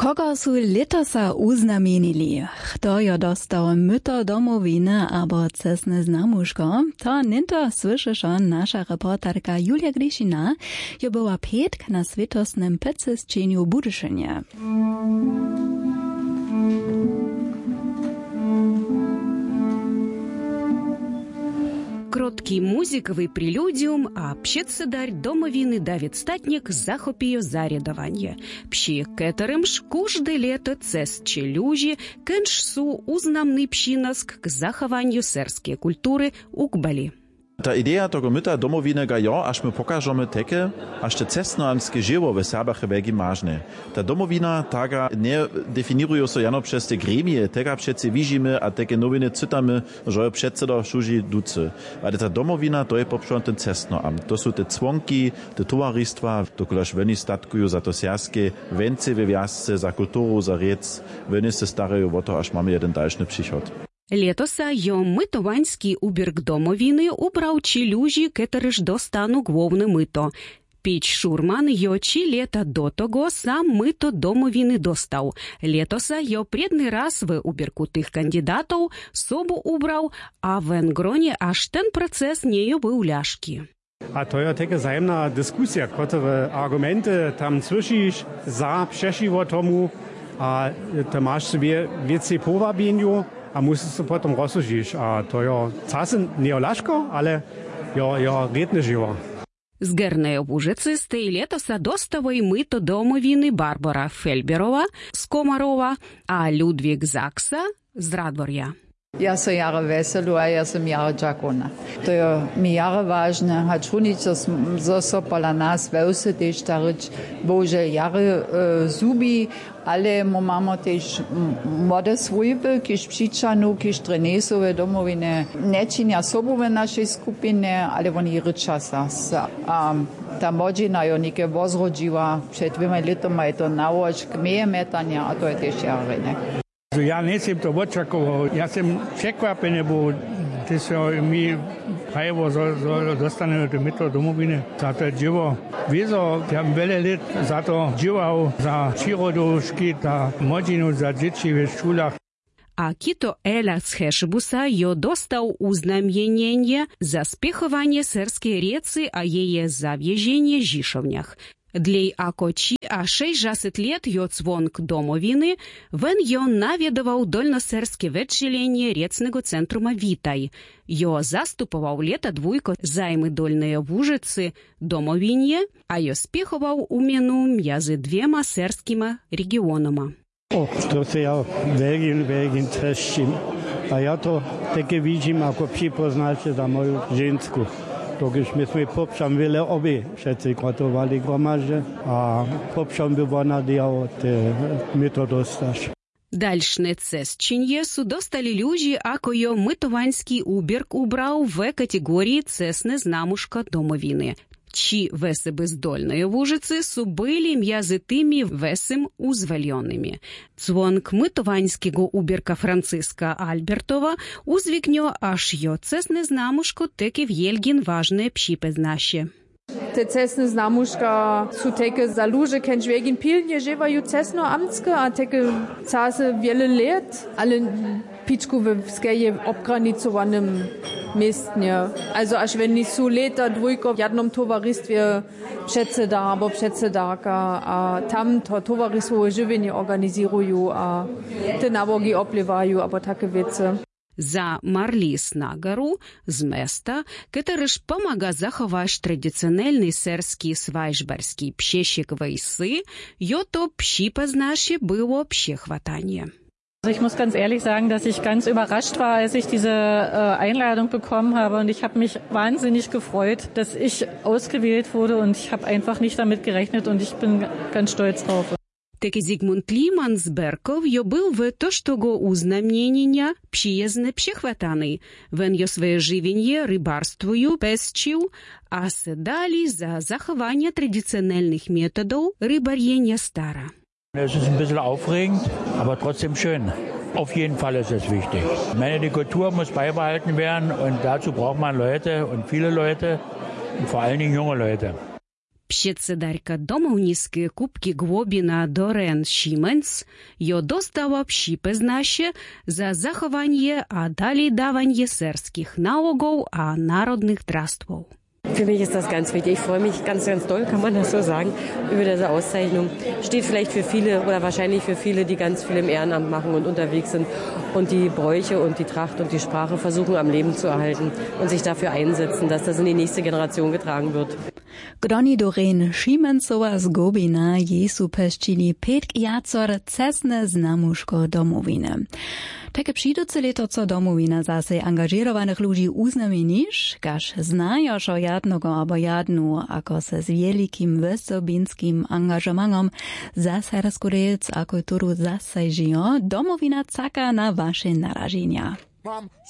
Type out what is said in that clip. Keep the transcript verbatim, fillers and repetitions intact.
Kogo su letosa uznamienili? Kto jo dostał myto domowiny abo cesne znamuszko? To ninto słyszesza nasza reporterka Julia Grišina, jo była pietk na świetosnym pecesczeniu Budyszynie. Кроткий музиковий прелюдіум, а пщецедарь домовіни Давід Статнік захопіє зарядування. Пщі кетерем ж кожде лето цес челюжі, кенш су узнамний пщінаск к захованню серської культури у Кбалі. Ta idea tego myta domowinega jo, aż my pokażemy takie, aż te cestnoamskie żywo w Serbach wegi mażne. Ta domowina taka nie definiuje się jano przez te gremie, tego przece widzimy, a takie nowiny czytamy, że przece do szuży ducy. Ale ta domowina to je poprzednio ten cestnoam. To są te członki, te towarzystwa, dokąd oni statkują za to serskie, więcej we wiasce, za kulturę, za riec, oni się starają o to, aż mamy jeden dalszy przychód. Летоса йо митованський убірк домовіни убрав челюжі, кетери ж до стану главне мито. Піч Шурман йо чи лета до того сам мито домовіни достав. Летоса йо предний раз в убірку тих кандидатів собу убрав, а в Енгроні аж ten процес не йо був ляшки. A to je taka zajemna dyskusja, które argumenty tam słyszysz za przeciwko tomu, a ty masz sobie więcej powabieniu, a musisz się potem rozsłużyć. A to jest czasem nie laszko, ale jest redne żywo. З Гернеї Вужиці з tej летоса доставай мито домовіни Барбара Фельберова з Комарова, а Людвиг Закса з Радворя. Ja sam jara veselu, a ja sam jara džakona. To je mi jara važne, hač hunice so pola nas velse tež tarič, bože jara uh, zubi, ale mo mamo tež mode svojbe, kiž pšičanu, kiž trenesove domovine, nečinja sobu v našej skupine, ale oni riča sa. Um, ta modžina jo neke vozrodživa, pred dvema letoma je to navoč kmeje metanja, a to je tež jara, ne? Ja nisam to očakovao, ja sam překvapen, bo ti se mi prajevo dostane do mito domovine. Zato je dživo vizo, ja vele let zato dživao za přírodošky, ta modžinu za děti v školách. А Кіто Еля з Хешебуса йо достав узнам'єнення за спіховання серської реці, а її зав'єження жішовнях. Для акочі, а шестьдесят лет йо цвонк домовіни, вен йо навідував дольносерське відділення рецного центрума Вітай. Йо заступував лета двойко займи дольної Вужиці домовіння, а йо спіхував уміну м'язи двома серськими регіонами. О, то це я великий, великий трещим. А я то таке віджим, ако всі позначить за мою жінку. Tokiż myśmy poprzem wiele obie wszyscy gotowali gromadzie, a poprzem było nadiało te myto dostać. Дальшне цесчення су достали люди, ако йо митованський убірк убрав в категорії цесне знамушка домовіни. Чи веси бездольної Вужиці су били м'язи тими весим узвольоними. Цвонк митованського убірка Франциска Альбертова узвікньо аж йо цесне знамушко теки в Єльгін важне пшіпезнаще. Te cesne znamuška su teke za luže, kenč vegin pilnje živaju cesno amtske, a teke case wiele let, ale pičku v skeje obgranicovanem mestnje. Also, až wenn ni su leta dvojko v jednom tovaristwie předseda abo předsedarka, a tam to tovaristwo življenje organiziruju, a te nabogi oplivaju, abo take věce. За Марліс Нагару з места, который ж помага заховать традициональный серский свайшбарский пщещик войсы, йо то пщи познаше было пщехватание. Also ich muss ganz ehrlich sagen, dass ich ganz überrascht war, als ich diese äh, Einladung bekommen habe, und ich habe mich wahnsinnig gefreut, dass ich ausgewählt wurde, und ich habe einfach nicht damit gerechnet, und ich bin ganz stolz drauf. Таки Зигмунд Ліман з Берков йо був в то, що го узнам'єнення пщієзне пщехватаний. Вен йо своє живінє рибарствою песчив, а седалі за заховання традиціональних методів рибар'єння стара. Es ist ein bisschen aufregend, aber trotzdem schön. Auf jeden Fall ist es wichtig. Ich meine, die Kultur muss beibehalten werden, und dazu braucht man Leute und viele Leute und vor allen Dingen junge Leute. Předsedarka domovnické kupky Głobina Doreen Šimenc jo dostała przypeznasie za zachowanie a dalej dawanie serskich nałogów a narodnych drastwów. Für mich ist das ganz wichtig. Ich freue mich ganz, ganz doll, kann man das so sagen, über diese Auszeichnung. Steht vielleicht für viele oder wahrscheinlich für viele, die ganz viel im Ehrenamt machen und unterwegs sind und die Bräuche und die Tracht und die Sprache versuchen am Leben zu erhalten und sich dafür einsetzen, dass das in die nächste Generation getragen wird. Gdoni Doreen Šimencova z Głobina Jesu peščili petk jacor cesne znamuško domovine. Takie przyjduce leto co domowina zase angażowanych ludzi uznamienisz, każ znają o jadnego albo jadnu, ako se z wielkim wysobinskim angażamentem za sersku rec a kulturu zase żyją, domowina czeka na wasze narażenia. Mam